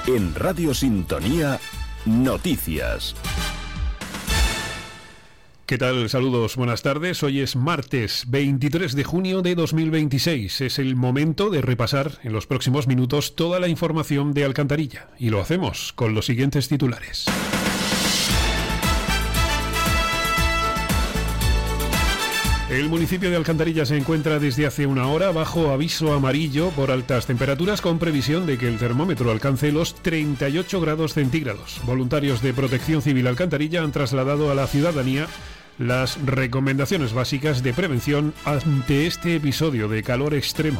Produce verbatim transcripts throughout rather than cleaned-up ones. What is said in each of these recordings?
En Radio Sintonía, noticias. ¿Qué tal? Saludos, buenas tardes. Hoy es martes veintitrés de junio de dos mil veintiséis. Es el momento de repasar en los próximos minutos toda la información de Alcantarilla. Y lo hacemos con los siguientes titulares. El municipio de Alcantarilla se encuentra desde hace una hora bajo aviso amarillo por altas temperaturas, con previsión de que el termómetro alcance los treinta y ocho grados centígrados. Voluntarios de Protección Civil Alcantarilla han trasladado a la ciudadanía las recomendaciones básicas de prevención ante este episodio de calor extremo.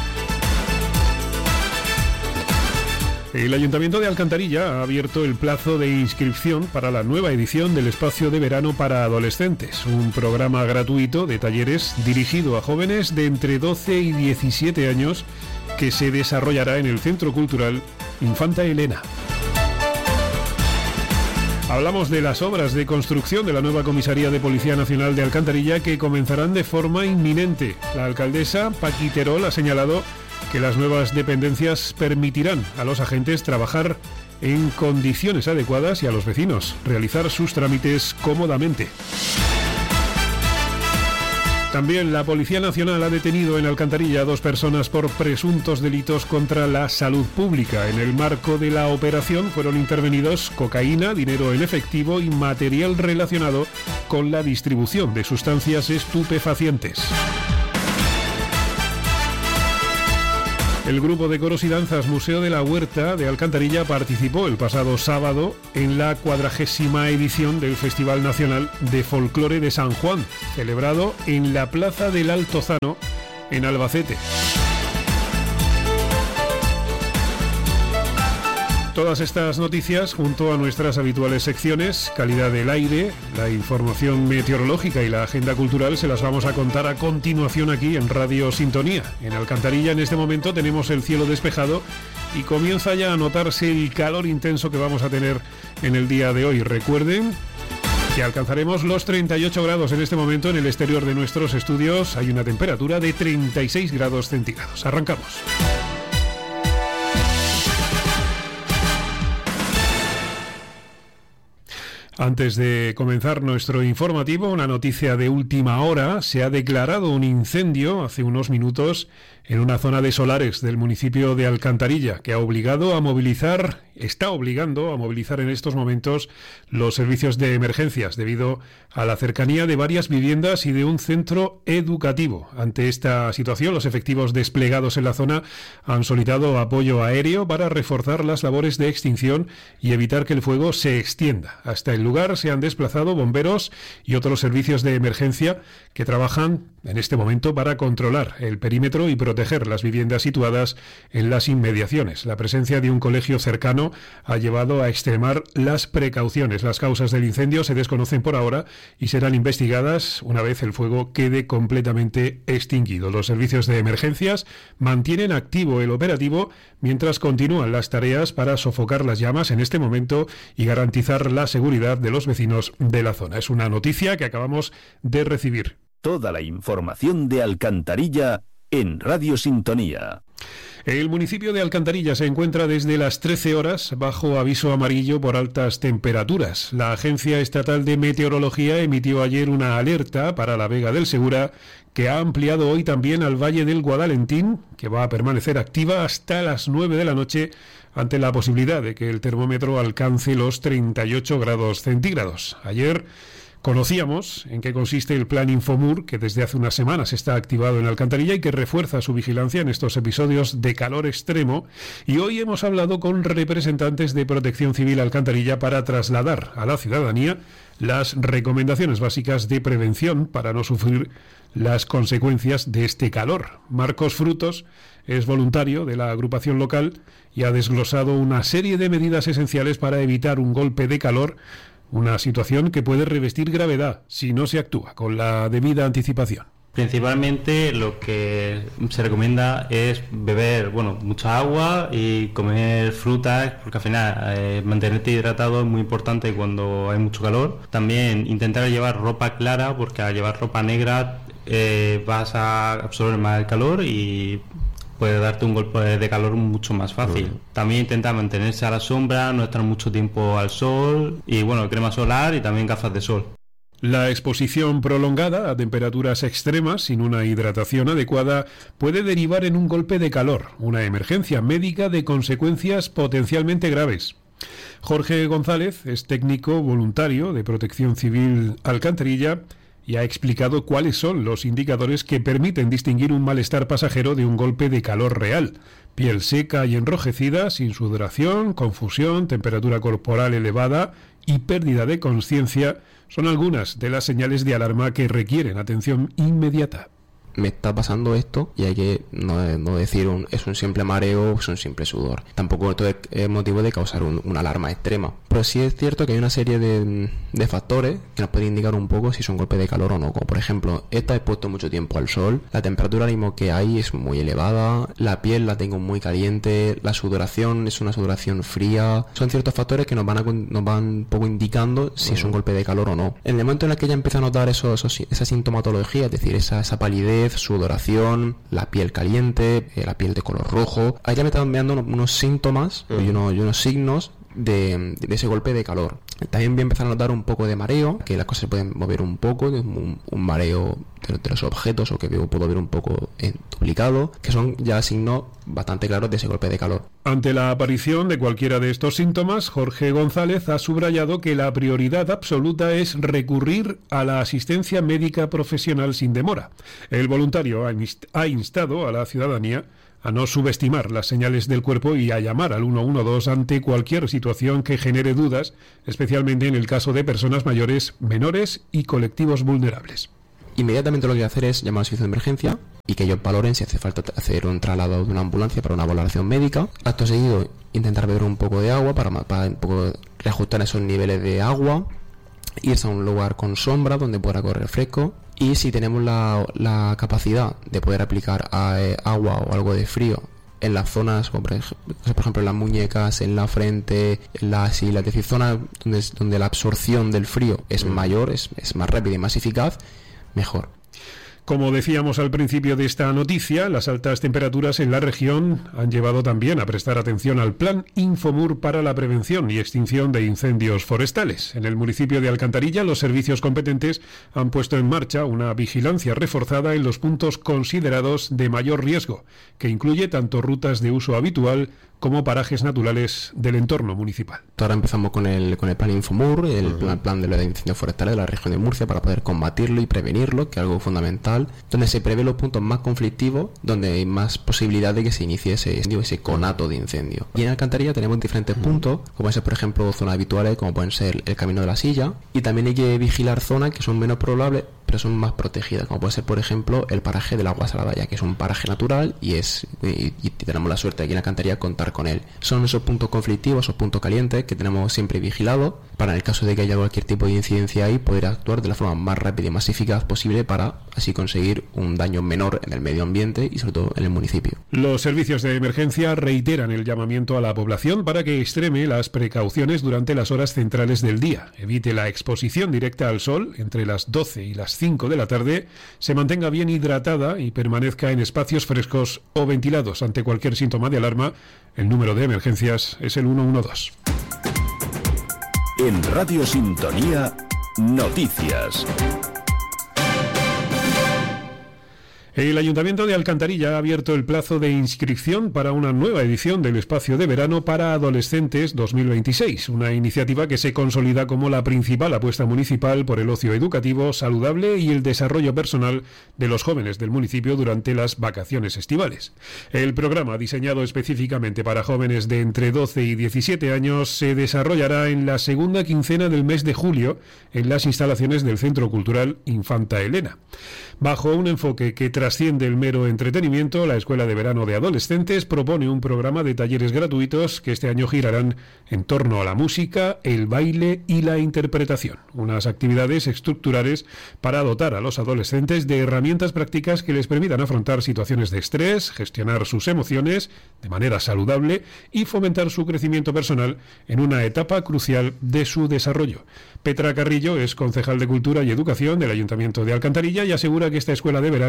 El Ayuntamiento de Alcantarilla ha abierto el plazo de inscripción para la nueva edición del Espacio de Verano para Adolescentes, un programa gratuito de talleres dirigido a jóvenes de entre doce y diecisiete años que se desarrollará en el Centro Cultural Infanta Elena. Hablamos de las obras de construcción de la nueva Comisaría de Policía Nacional de Alcantarilla, que comenzarán de forma inminente. La alcaldesa Paqui Terol ha señalado que las nuevas dependencias permitirán a los agentes trabajar en condiciones adecuadas y a los vecinos realizar sus trámites cómodamente. También la Policía Nacional ha detenido en Alcantarilla a dos personas por presuntos delitos contra la salud pública. En el marco de la operación fueron intervenidos cocaína, dinero en efectivo y material relacionado con la distribución de sustancias estupefacientes. El grupo de coros y danzas Museo de la Huerta de Alcantarilla participó el pasado sábado en la cuadragésima edición del Festival Nacional de Folclore de San Juan, celebrado en la Plaza del Altozano, en Albacete. Todas estas noticias, junto a nuestras habituales secciones, calidad del aire, la información meteorológica y la agenda cultural, se las vamos a contar a continuación aquí en Radio Sintonía. En Alcantarilla en este momento tenemos el cielo despejado y comienza ya a notarse el calor intenso que vamos a tener en el día de hoy. Recuerden que alcanzaremos los treinta y ocho grados en este momento en el exterior de nuestros estudios. Hay una temperatura de treinta y seis grados centígrados. Arrancamos. Antes de comenzar nuestro informativo, una noticia de última hora. Se ha declarado un incendio hace unos minutos en una zona de solares del municipio de Alcantarilla, que ha obligado a movilizar, está obligando a movilizar en estos momentos los servicios de emergencias debido a la cercanía de varias viviendas y de un centro educativo. Ante esta situación, los efectivos desplegados en la zona han solicitado apoyo aéreo para reforzar las labores de extinción y evitar que el fuego se extienda. Hasta el lugar se han desplazado bomberos y otros servicios de emergencia que trabajan en este momento para controlar el perímetro y proteger las viviendas situadas en las inmediaciones. La presencia de un colegio cercano ha llevado a extremar las precauciones. Las causas del incendio se desconocen por ahora y serán investigadas una vez el fuego quede completamente extinguido. Los servicios de emergencias mantienen activo el operativo mientras continúan las tareas para sofocar las llamas en este momento y garantizar la seguridad de los vecinos de la zona. Es una noticia que acabamos de recibir. Toda la información de Alcantarilla en Radio Sintonía. El municipio de Alcantarilla se encuentra desde las trece horas bajo aviso amarillo por altas temperaturas. La Agencia Estatal de Meteorología emitió ayer una alerta para la Vega del Segura, que ha ampliado hoy también al Valle del Guadalentín, que va a permanecer activa hasta las nueve de la noche ante la posibilidad de que el termómetro alcance los treinta y ocho grados centígrados. Ayer conocíamos en qué consiste el Plan Infomur, que desde hace unas semanas está activado en Alcantarilla y que refuerza su vigilancia en estos episodios de calor extremo. Y hoy hemos hablado con representantes de Protección Civil Alcantarilla para trasladar a la ciudadanía las recomendaciones básicas de prevención para no sufrir las consecuencias de este calor. Marcos Frutos es voluntario de la agrupación local y ha desglosado una serie de medidas esenciales para evitar un golpe de calor, una situación que puede revestir gravedad si no se actúa con la debida anticipación. Principalmente lo que se recomienda es beber, bueno, mucha agua y comer frutas, porque al final eh, mantenerte hidratado es muy importante cuando hay mucho calor. También intentar llevar ropa clara, porque al llevar ropa negra eh, vas a absorber más el calor y puede darte un golpe de calor mucho más fácil. Uh-huh. También intenta mantenerse a la sombra, no estar mucho tiempo al sol, y bueno, crema solar y también gafas de sol. La exposición prolongada a temperaturas extremas sin una hidratación adecuada puede derivar en un golpe de calor, una emergencia médica de consecuencias potencialmente graves. Jorge González es técnico voluntario de Protección Civil Alcantarilla y ha explicado cuáles son los indicadores que permiten distinguir un malestar pasajero de un golpe de calor real. Piel seca y enrojecida, sin sudoración, confusión, temperatura corporal elevada y pérdida de conciencia son algunas de las señales de alarma que requieren atención inmediata. Me está pasando esto y hay que no, no decir un, es un simple mareo o es un simple sudor. Tampoco esto es, es motivo de causar un, una alarma extrema. Pero sí es cierto que hay una serie de, de factores que nos pueden indicar un poco si es un golpe de calor o no. Como por ejemplo, está expuesto mucho tiempo al sol, la temperatura ahora mismo que hay es muy elevada, la piel la tengo muy caliente, la sudoración es una sudoración fría. Son ciertos factores que nos van, a, nos van un poco indicando si es un golpe de calor o no. En el momento en el que ya empieza a notar eso, eso, esa sintomatología, es decir, esa, esa palidez, sudoración, la piel caliente, eh, la piel de color rojo, ahí ya me están enviando unos, unos síntomas uh-huh. y, unos, y unos signos de, de ese golpe de calor. También voy a empezar a notar un poco de mareo, que las cosas se pueden mover un poco, un, un mareo de, de los objetos, o que veo, puedo ver un poco eh, duplicado, que son ya signos bastante claros de ese golpe de calor. Ante la aparición de cualquiera de estos síntomas, Jorge González ha subrayado que la prioridad absoluta es recurrir a la asistencia médica profesional sin demora. El voluntario ha instado a la ciudadanía a no subestimar las señales del cuerpo y a llamar al uno uno dos ante cualquier situación que genere dudas, especialmente en el caso de personas mayores, menores y colectivos vulnerables. Inmediatamente lo que voy a hacer es llamar al servicio de emergencia y que ellos valoren si hace falta hacer un traslado de una ambulancia para una valoración médica. Acto seguido, intentar beber un poco de agua para, para un poco reajustar esos niveles de agua, irse a un lugar con sombra donde pueda correr fresco. Y si tenemos la, la capacidad de poder aplicar a, eh, agua o algo de frío en las zonas, como por ejemplo en las muñecas, en la frente, en las islas, es decir, zonas donde, donde la absorción del frío es mayor, es, es más rápida y más eficaz, mejor. Como decíamos al principio de esta noticia, las altas temperaturas en la región han llevado también a prestar atención al Plan Infomur para la prevención y extinción de incendios forestales. En el municipio de Alcantarilla, los servicios competentes han puesto en marcha una vigilancia reforzada en los puntos considerados de mayor riesgo, que incluye tanto rutas de uso habitual como parajes naturales del entorno municipal. Ahora empezamos con el con el plan Infomur, el uh-huh. plan, plan de los incendios forestales de la región de Murcia, para poder combatirlo y prevenirlo, que es algo fundamental, donde se prevé los puntos más conflictivos, donde hay más posibilidad de que se inicie ese incendio, ese conato de incendio. Y en Alcantarilla tenemos diferentes uh-huh. puntos, como pueden ser, por ejemplo, zonas habituales, como pueden ser el Camino de la Silla, y también hay que vigilar zonas que son menos probables, pero son más protegidas, como puede ser, por ejemplo, el paraje del Agua Salada, ya que es un paraje natural y es y, y tenemos la suerte aquí en Alcantarilla contar con él. Son esos puntos conflictivos, esos puntos calientes que tenemos siempre vigilados, para en el caso de que haya cualquier tipo de incidencia ahí, poder actuar de la forma más rápida y más eficaz posible para así conseguir un daño menor en el medio ambiente y sobre todo en el municipio. Los servicios de emergencia reiteran el llamamiento a la población para que extreme las precauciones durante las horas centrales del día, evite la exposición directa al sol entre las doce y las cinco de la tarde, se mantenga bien hidratada y permanezca en espacios frescos o ventilados. Ante cualquier síntoma de alarma, el número de emergencias es el uno uno dos. En Radio Sintonía, noticias. El Ayuntamiento de Alcantarilla ha abierto el plazo de inscripción para una nueva edición del Espacio de Verano para Adolescentes dos mil veintiséis, una iniciativa que se consolida como la principal apuesta municipal por el ocio educativo, saludable y el desarrollo personal de los jóvenes del municipio durante las vacaciones estivales. El programa, diseñado específicamente para jóvenes de entre doce y diecisiete años, se desarrollará en la segunda quincena del mes de julio en las instalaciones del Centro Cultural Infanta Elena. Bajo un enfoque que trasciende el mero entretenimiento, la Escuela de Verano de Adolescentes propone un programa de talleres gratuitos que este año girarán en torno a la música, el baile y la interpretación. Unas actividades estructurales para dotar a los adolescentes de herramientas prácticas que les permitan afrontar situaciones de estrés, gestionar sus emociones de manera saludable y fomentar su crecimiento personal en una etapa crucial de su desarrollo. Petra Carrillo es concejal de Cultura y Educación del Ayuntamiento de Alcantarilla y asegura que esta escuela de verano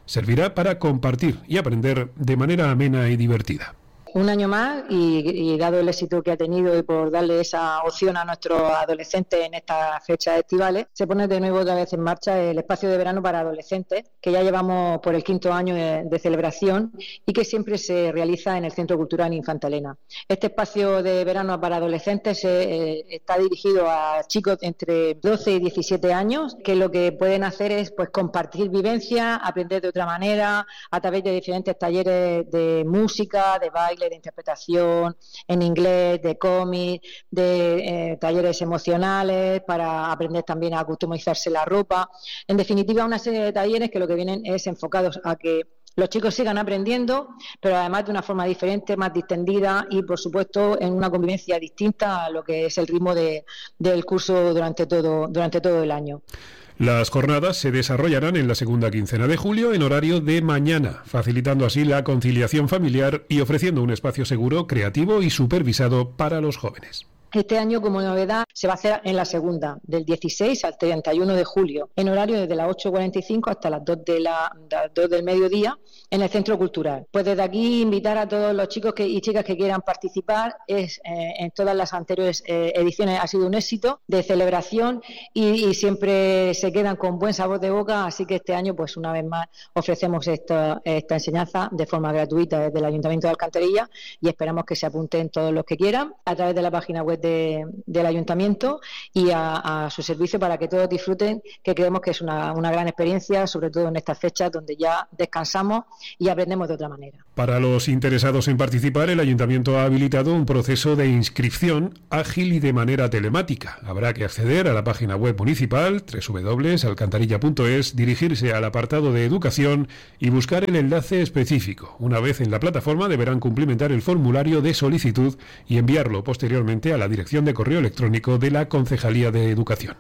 servirá para compartir y aprender de manera amena y divertida. Un año más y, y dado el éxito que ha tenido y por darle esa opción a nuestros adolescentes en estas fechas estivales, se pone de nuevo otra vez en marcha el espacio de verano para adolescentes, que ya llevamos por el quinto año de, de celebración y que siempre se realiza en el Centro Cultural Infanta Elena. Este espacio de verano para adolescentes eh, está dirigido a chicos entre doce y diecisiete años, que lo que pueden hacer es pues compartir vivencias, aprender de otra manera, a través de diferentes talleres de música, de baile, de interpretación en inglés, de cómic, de eh, talleres emocionales para aprender también a customizarse la ropa. En definitiva, una serie de talleres que lo que vienen es enfocados a que los chicos sigan aprendiendo, pero además de una forma diferente, más distendida y, por supuesto, en una convivencia distinta a lo que es el ritmo de, del curso durante todo, durante todo el año. Las jornadas se desarrollarán en la segunda quincena de julio en horario de mañana, facilitando así la conciliación familiar y ofreciendo un espacio seguro, creativo y supervisado para los jóvenes. Este año, como novedad, se va a hacer en la segunda, del dieciséis al treinta y uno de julio, en horario desde las ocho cuarenta y cinco hasta las dos, de la, las dos del mediodía, en el Centro Cultural. Pues desde aquí invitar a todos los chicos que, y chicas que quieran participar. Es eh, en todas las anteriores eh, ediciones ha sido un éxito de celebración y, y siempre se quedan con buen sabor de boca, así que este año, pues una vez más, ofrecemos esta, esta enseñanza de forma gratuita desde el Ayuntamiento de Alcantarilla y esperamos que se apunten todos los que quieran a través de la página web De, del Ayuntamiento y a, a su servicio para que todos disfruten, que creemos que es una, una gran experiencia, sobre todo en estas fechas donde ya descansamos y aprendemos de otra manera. Para los interesados en participar, el Ayuntamiento ha habilitado un proceso de inscripción ágil y de manera telemática. Habrá que acceder a la página web municipal, doble u doble u doble u punto alcantarilla punto es, dirigirse al apartado de Educación y buscar el enlace específico. Una vez en la plataforma deberán cumplimentar el formulario de solicitud y enviarlo posteriormente a la dirección de correo electrónico de la Concejalía de Educación.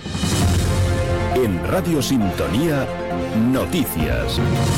En Radio Sintonía, noticias.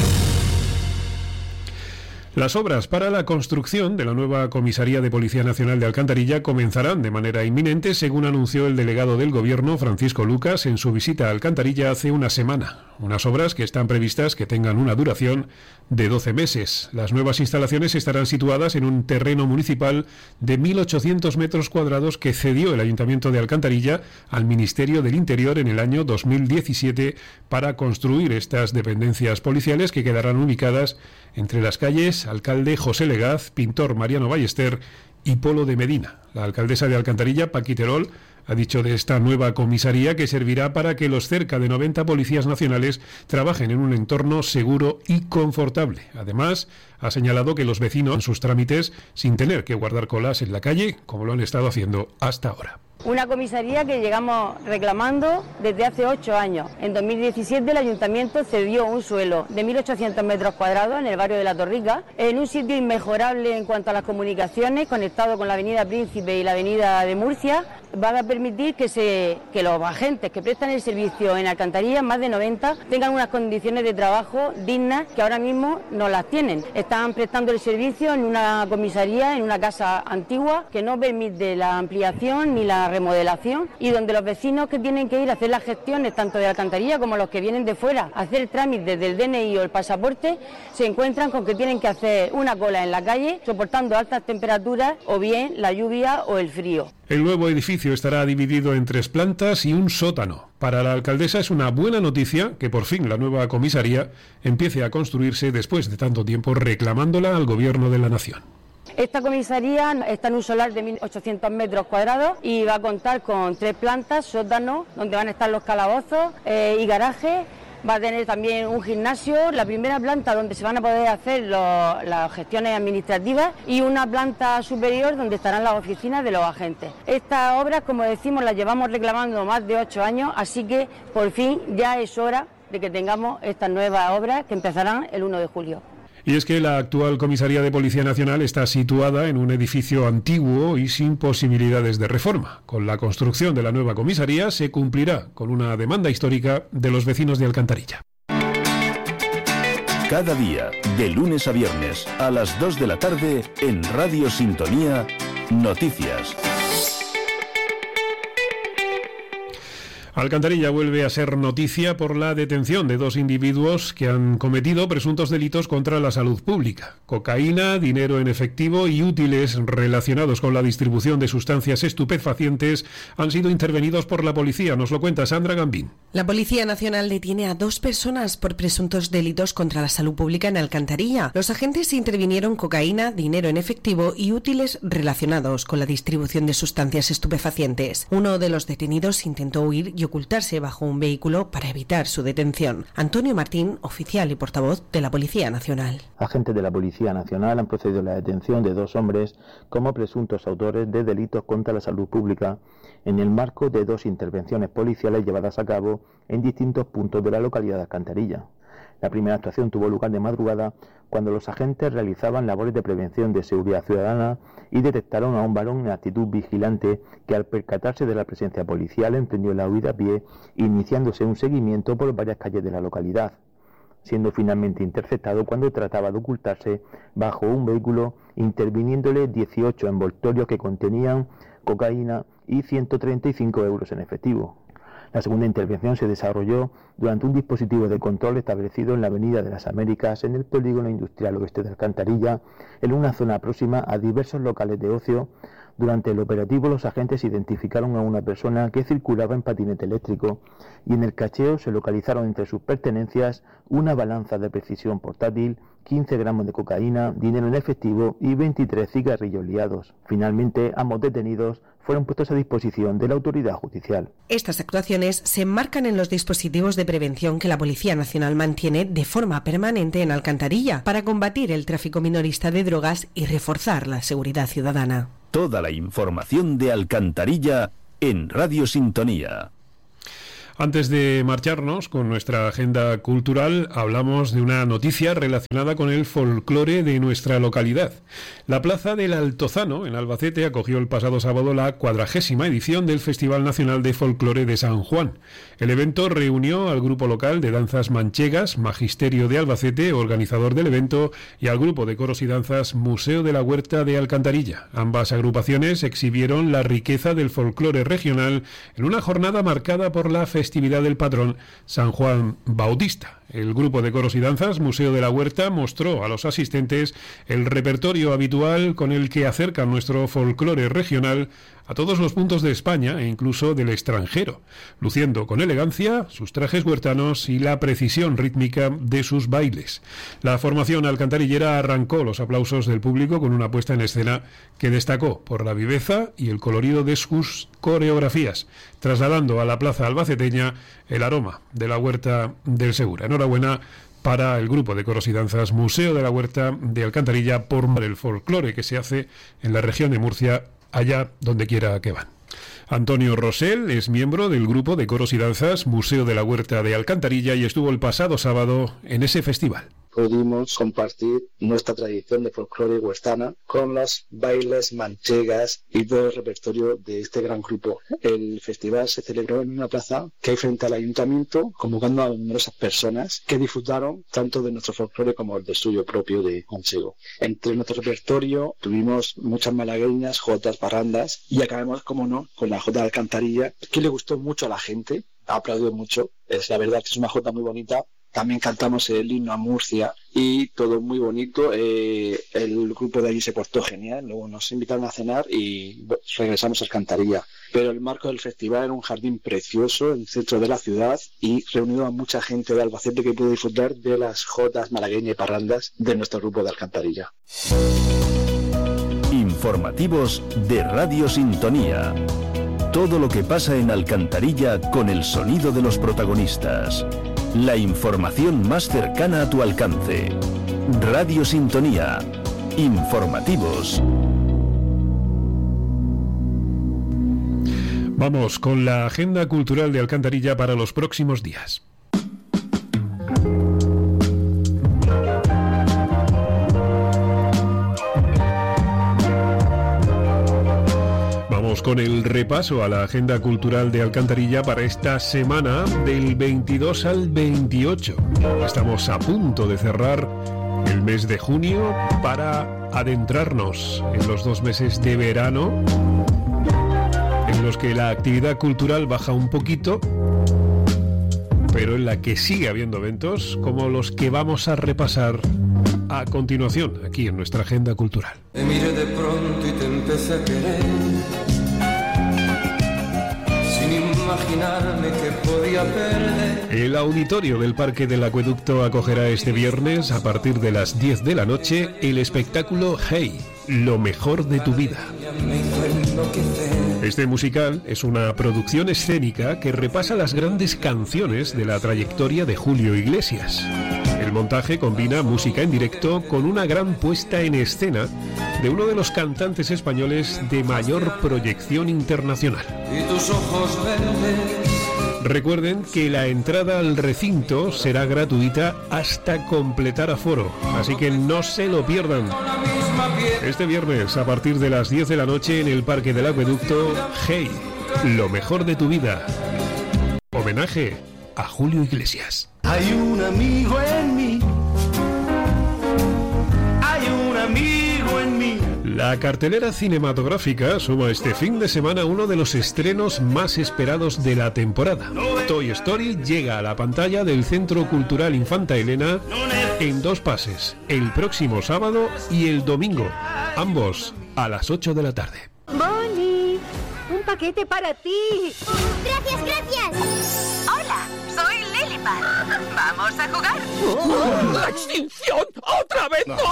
Las obras para la construcción de la nueva Comisaría de Policía Nacional de Alcantarilla comenzarán de manera inminente, según anunció el delegado del Gobierno, Francisco Lucas, en su visita a Alcantarilla hace una semana. Unas obras que están previstas que tengan una duración de doce meses. Las nuevas instalaciones estarán situadas en un terreno municipal de mil ochocientos metros cuadrados que cedió el Ayuntamiento de Alcantarilla al Ministerio del Interior en el año dos mil diecisiete para construir estas dependencias policiales que quedarán ubicadas entre las calles Alcalde José Legaz, Pintor Mariano Ballester y Polo de Medina. La alcaldesa de Alcantarilla, Paqui Terol, ha dicho de esta nueva comisaría que servirá para que los cerca de noventa policías nacionales trabajen en un entorno seguro y confortable. Además, ha señalado que los vecinos en sus trámites sin tener que guardar colas en la calle, como lo han estado haciendo hasta ahora. Una comisaría que llegamos reclamando desde hace ocho años. En dos mil diecisiete el Ayuntamiento cedió un suelo de mil ochocientos metros cuadrados en el barrio de La Torrica, en un sitio inmejorable en cuanto a las comunicaciones, conectado con la avenida Príncipe y la avenida de Murcia. Va a permitir que, se, que los agentes que prestan el servicio en Alcantarilla, más de noventa, tengan unas condiciones de trabajo dignas que ahora mismo no las tienen. Están prestando el servicio en una comisaría, en una casa antigua, que no permite la ampliación ni la remodelación, y donde los vecinos que tienen que ir a hacer las gestiones, tanto de Alcantarilla como los que vienen de fuera, a hacer trámites del D N I o el pasaporte, se encuentran con que tienen que hacer una cola en la calle, soportando altas temperaturas o bien la lluvia o el frío. El nuevo edificio estará dividido en tres plantas y un sótano. Para la alcaldesa es una buena noticia que por fin la nueva comisaría empiece a construirse después de tanto tiempo reclamándola al Gobierno de la Nación. Esta comisaría está en un solar de mil ochocientos metros cuadrados y va a contar con tres plantas, sótano, donde van a estar los calabozos eh, y garajes. Va a tener también un gimnasio, la primera planta donde se van a poder hacer lo, las gestiones administrativas, y una planta superior donde estarán las oficinas de los agentes. Estas obras, como decimos, las llevamos reclamando más de ocho años, así que por fin ya es hora de que tengamos estas nuevas obras que empezarán el uno de julio. Y es que la actual Comisaría de Policía Nacional está situada en un edificio antiguo y sin posibilidades de reforma. Con la construcción de la nueva comisaría se cumplirá con una demanda histórica de los vecinos de Alcantarilla. Cada día, de lunes a viernes, a las dos de la tarde, en Radio Sintonía, noticias. Alcantarilla vuelve a ser noticia por la detención de dos individuos que han cometido presuntos delitos contra la salud pública. Cocaína, dinero en efectivo y útiles relacionados con la distribución de sustancias estupefacientes han sido intervenidos por la policía. Nos lo cuenta Sandra Gambín. La Policía Nacional detiene a dos personas por presuntos delitos contra la salud pública en Alcantarilla. Los agentes intervinieron cocaína, dinero en efectivo y útiles relacionados con la distribución de sustancias estupefacientes. Uno de los detenidos intentó huir y ocultarse bajo un vehículo para evitar su detención. Antonio Martín, oficial y portavoz de la Policía Nacional. Agentes de la Policía Nacional han procedido a la detención de dos hombres como presuntos autores de delitos contra la salud pública en el marco de dos intervenciones policiales llevadas a cabo en distintos puntos de la localidad de Alcantarilla. La primera actuación tuvo lugar de madrugada cuando los agentes realizaban labores de prevención de seguridad ciudadana y detectaron a un varón en actitud vigilante que, al percatarse de la presencia policial, emprendió la huida a pie, iniciándose un seguimiento por varias calles de la localidad, siendo finalmente interceptado cuando trataba de ocultarse bajo un vehículo, interviniéndole dieciocho envoltorios que contenían cocaína y ciento treinta y cinco euros en efectivo. La segunda intervención se desarrolló durante un dispositivo de control establecido en la Avenida de las Américas, en el polígono industrial oeste de Alcantarilla, en una zona próxima a diversos locales de ocio. Durante el operativo, los agentes identificaron a una persona que circulaba en patinete eléctrico y en el cacheo se localizaron entre sus pertenencias una balanza de precisión portátil, quince gramos de cocaína, dinero en efectivo y veintitrés cigarrillos liados. Finalmente, ambos detenidos fueron puestos a disposición de la autoridad judicial. Estas actuaciones se enmarcan en los dispositivos de prevención que la Policía Nacional mantiene de forma permanente en Alcantarilla para combatir el tráfico minorista de drogas y reforzar la seguridad ciudadana. Toda la información de Alcantarilla en Radio Sintonía. Antes de marcharnos con nuestra agenda cultural, hablamos de una noticia relacionada con el folclore de nuestra localidad. La Plaza del Altozano, en Albacete, acogió el pasado sábado la cuadragésima edición del Festival Nacional de Folclore de San Juan. El evento reunió al grupo local de danzas manchegas, Magisterio de Albacete, organizador del evento, y al grupo de coros y danzas Museo de la Huerta de Alcantarilla. Ambas agrupaciones exhibieron la riqueza del folclore regional en una jornada marcada por la festividad festividad del patrón San Juan Bautista. El grupo de coros y danzas Museo de la Huerta mostró a los asistentes el repertorio habitual con el que acercan nuestro folclore regional a todos los puntos de España e incluso del extranjero, luciendo con elegancia sus trajes huertanos y la precisión rítmica de sus bailes. La formación alcantarillera arrancó los aplausos del público con una puesta en escena que destacó por la viveza y el colorido de sus coreografías, trasladando a la plaza albaceteña el aroma de la Huerta del Segura. Enhorabuena para el grupo de coros y danzas Museo de la Huerta de Alcantarilla por el folclore que se hace en la región de Murcia, allá donde quiera que van. Antonio Rosell es miembro del grupo de coros y danzas Museo de la Huerta de Alcantarilla y estuvo el pasado sábado en ese festival. Pudimos compartir nuestra tradición de folclore huertana con los bailes manchegas y todo el repertorio de este gran grupo. El festival se celebró en una plaza que hay frente al ayuntamiento, convocando a numerosas personas que disfrutaron tanto de nuestro folclore como el de suyo propio de manchego. Entre nuestro repertorio tuvimos muchas malagueñas, jotas, parrandas y acabamos, como no, con la jota de Alcantarilla, que le gustó mucho a la gente, ha aplaudido mucho. Es la verdad que es una jota muy bonita. También cantamos el himno a Murcia y todo muy bonito. Eh, el grupo de allí se portó genial. Luego nos invitaron a cenar y regresamos a Alcantarilla. Pero el marco del festival era un jardín precioso en el centro de la ciudad y reunió a mucha gente de Albacete que pudo disfrutar de las jotas malagueñas y parrandas de nuestro grupo de Alcantarilla. Informativos de Radio Sintonía. Todo lo que pasa en Alcantarilla con el sonido de los protagonistas. La información más cercana a tu alcance. Radio Sintonía. Informativos. Vamos con la agenda cultural de Alcantarilla para los próximos días. Con el repaso a la agenda cultural de Alcantarilla para esta semana del veintidós al veintiocho. Estamos a punto de cerrar el mes de junio para adentrarnos en los dos meses de verano, en en los que la actividad cultural baja un poquito, pero en la que sigue habiendo eventos como los que vamos a repasar a continuación aquí en nuestra agenda cultural. Te miré de pronto y te empecé a querer, sin imaginarme que podía perder. El auditorio del Parque del Acueducto acogerá este viernes a partir de las diez de la noche el espectáculo Hey, lo mejor de tu vida. Este musical es una producción escénica que repasa las grandes canciones de la trayectoria de Julio Iglesias. El montaje combina música en directo con una gran puesta en escena de uno de los cantantes españoles de mayor proyección internacional. Y tus ojos verdes. Recuerden que la entrada al recinto será gratuita hasta completar aforo, así que no se lo pierdan. Este viernes, a partir de las diez de la noche, en el Parque del Acueducto, Hey, lo mejor de tu vida. Homenaje a Julio Iglesias. Hay un amigo en mí. Hay un amigo en mí. La cartelera cinematográfica suma este fin de semana uno de los estrenos más esperados de la temporada. Toy Story llega a la pantalla del Centro Cultural Infanta Elena en dos pases, el próximo sábado y el domingo, ambos a las ocho de la tarde. Bonnie, un paquete para ti. Gracias, gracias. Hola, soy Lilipad. ¿Vamos a jugar? ¡Oh, ¡la extinción! ¡Otra vez no!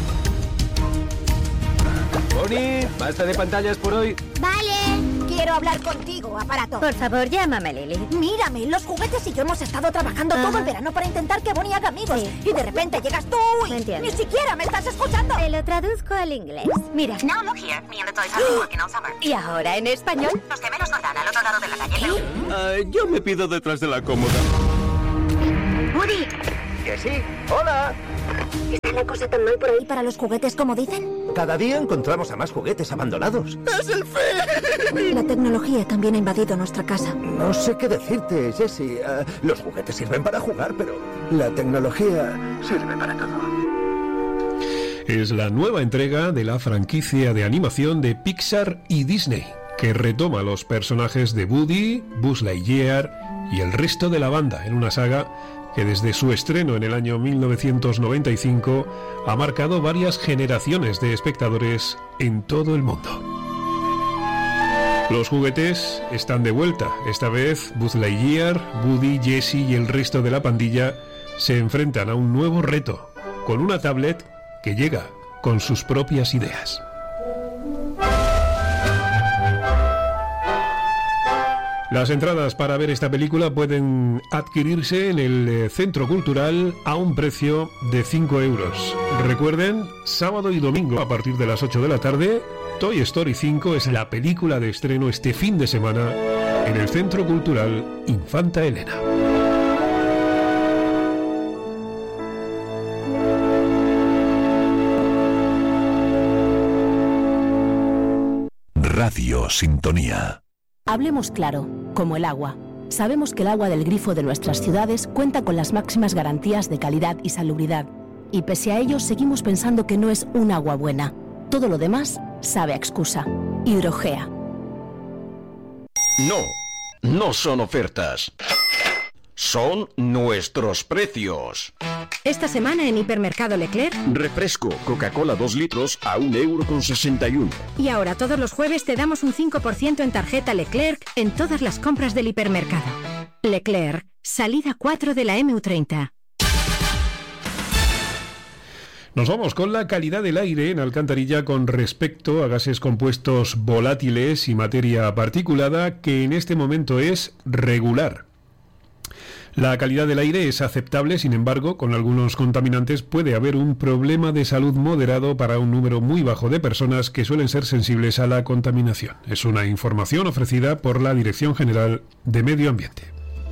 Bonnie, basta de pantallas por hoy. Vale. Quiero hablar contigo, aparato. Por favor, llámame, Lily. Mírame, los juguetes y yo hemos estado trabajando Ajá. todo el verano para intentar que Bonnie haga amigos. Sí. Y de repente llegas tú y Entiendo. ni siquiera me estás escuchando. Te lo traduzco al inglés. Mira. Now look here, me and the toys have been working all summer. ¿Y ahora en español? Los gemelos no están al otro lado de la calle. Uh, yo me pido detrás de la cómoda. Woody. ¿Que sí? ¡Hola! ¿Está la cosa tan mal por ahí para los juguetes como dicen? Cada día encontramos a más juguetes abandonados. ¡Es el fin! La tecnología también ha invadido nuestra casa. No sé qué decirte, Jessie. Uh, los juguetes sirven para jugar, pero la tecnología sirve para todo. Es la nueva entrega de la franquicia de animación de Pixar y Disney, que retoma los personajes de Woody, Buzz Lightyear y el resto de la banda en una saga que desde su estreno en el año mil novecientos noventa y cinco ha marcado varias generaciones de espectadores en todo el mundo. Los juguetes están de vuelta. Esta vez Buzz Lightyear, Woody, Jessie y el resto de la pandilla se enfrentan a un nuevo reto, con una tablet que llega con sus propias ideas. Las entradas para ver esta película pueden adquirirse en el Centro Cultural a un precio de cinco euros. Recuerden, sábado y domingo a partir de las ocho de la tarde, Toy Story cinco es la película de estreno este fin de semana en el Centro Cultural Infanta Elena. Radio Sintonía. Hablemos claro, como el agua. Sabemos que el agua del grifo de nuestras ciudades cuenta con las máximas garantías de calidad y salubridad. Y pese a ello, seguimos pensando que no es un agua buena. Todo lo demás sabe a excusa. Hidrogea. No, no son ofertas. Son nuestros precios. Esta semana en Hipermercado Leclerc. Refresco Coca-Cola dos litros a un euro con sesenta y uno. Y ahora todos los jueves te damos un cinco por ciento en tarjeta Leclerc en todas las compras del hipermercado. Leclerc, salida cuatro de la eme u treinta. Nos vamos con la calidad del aire en Alcantarilla con respecto a gases compuestos volátiles y materia particulada, que en este momento es regular. La calidad del aire es aceptable, sin embargo, con algunos contaminantes puede haber un problema de salud moderado para un número muy bajo de personas que suelen ser sensibles a la contaminación. Es una información ofrecida por la Dirección General de Medio Ambiente.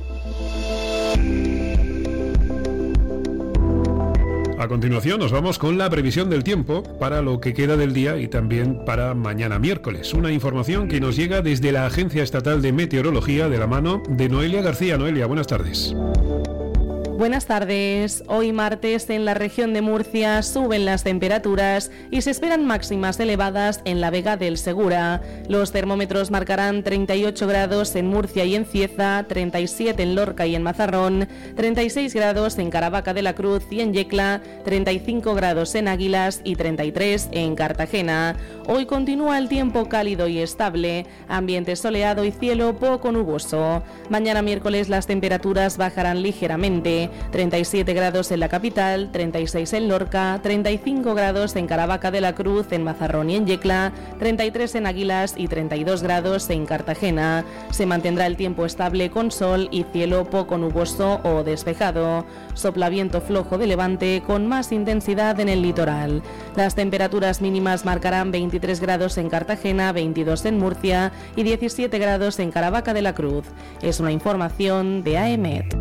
A continuación nos vamos con la previsión del tiempo para lo que queda del día y también para mañana miércoles. Una información que nos llega desde la Agencia Estatal de Meteorología de la mano de Noelia García. Noelia, buenas tardes. Buenas tardes. Hoy martes en la región de Murcia suben las temperaturas y se esperan máximas elevadas en la Vega del Segura. Los termómetros marcarán treinta y ocho grados en Murcia y en Cieza, treinta y siete en Lorca y en Mazarrón, treinta y seis grados en Caravaca de la Cruz y en Yecla, treinta y cinco grados en Águilas y treinta y tres en Cartagena. Hoy continúa el tiempo cálido y estable, ambiente soleado y cielo poco nuboso. Mañana miércoles las temperaturas bajarán ligeramente. treinta y siete grados en la capital, treinta y seis en Lorca, treinta y cinco grados en Caravaca de la Cruz, en Mazarrón y en Yecla, treinta y tres en Águilas y treinta y dos grados en Cartagena. Se mantendrá el tiempo estable con sol y cielo poco nuboso o despejado. Sopla viento flojo de levante con más intensidad en el litoral. Las temperaturas mínimas marcarán veintitrés grados en Cartagena, veintidós en Murcia y diecisiete grados en Caravaca de la Cruz. Es una información de A E M E T.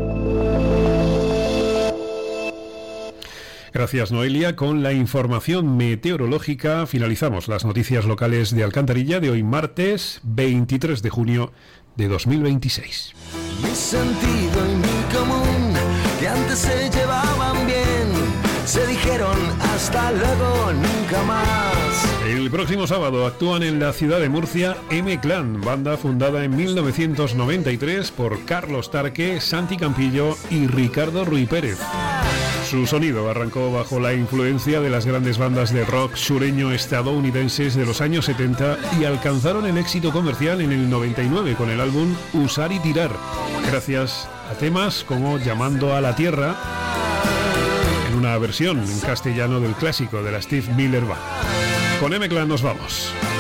Gracias, Noelia. Con la información meteorológica finalizamos las noticias locales de Alcantarilla de hoy martes veintitrés de junio de dos mil veintiséis. Mi sentido y mi común, que antes se llevaban bien, se dijeron hasta luego, nunca más. El próximo sábado actúan en la ciudad de Murcia M-Clan, banda fundada en mil novecientos noventa y tres por Carlos Tarque, Santi Campillo y Ricardo Ruy Pérez. Su sonido arrancó bajo la influencia de las grandes bandas de rock sureño estadounidenses de los años setenta y alcanzaron el éxito comercial en el noventa y nueve con el álbum Usar y Tirar, gracias a temas como Llamando a la Tierra, en una versión en castellano del clásico de la Steve Miller Band. Con M-Clan nos vamos.